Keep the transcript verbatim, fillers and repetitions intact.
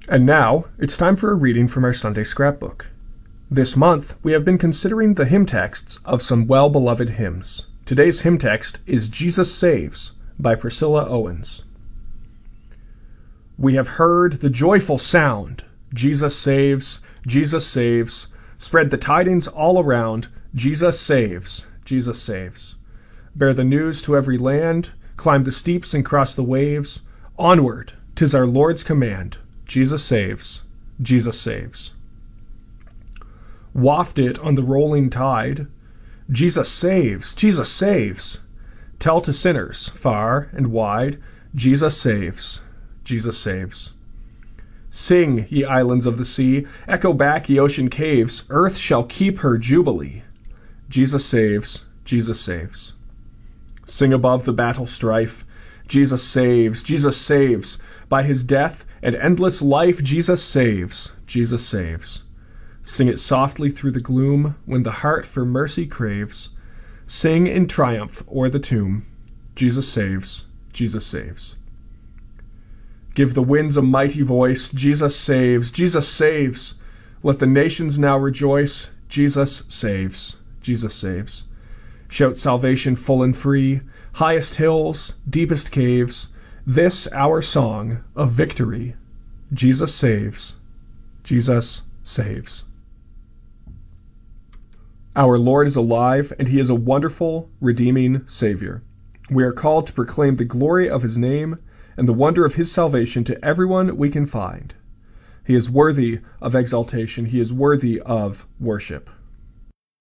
And now it's time for a reading from our Sunday scrapbook. This month we have been considering the hymn texts of some well-beloved hymns. Today's hymn text is Jesus Saves by Priscilla Owens. We have heard the joyful sound, Jesus saves, Jesus saves. Spread the tidings all around, Jesus saves, Jesus saves. Bear the news to every land, climb the steeps and cross the waves. Onward, 'tis our Lord's command, Jesus saves, Jesus saves. Waft it on the rolling tide, Jesus saves, Jesus saves. Tell to sinners, far and wide, Jesus saves, Jesus saves. Sing, ye islands of the sea, echo back, ye ocean caves, earth shall keep her jubilee. Jesus saves, Jesus saves. Sing above the battle strife, Jesus saves, Jesus saves. By his death and endless life, Jesus saves, Jesus saves. Sing it softly through the gloom when the heart for mercy craves. Sing in triumph o'er the tomb, Jesus saves, Jesus saves. Give the winds a mighty voice, Jesus saves, Jesus saves. Let the nations now rejoice, Jesus saves, Jesus saves. Shout salvation full and free, highest hills, deepest caves, this our song of victory. Jesus saves, Jesus saves. Our Lord is alive, and he is a wonderful, redeeming Savior. We are called to proclaim the glory of his name and the wonder of his salvation to everyone we can find. He is worthy of exaltation. He is worthy of worship.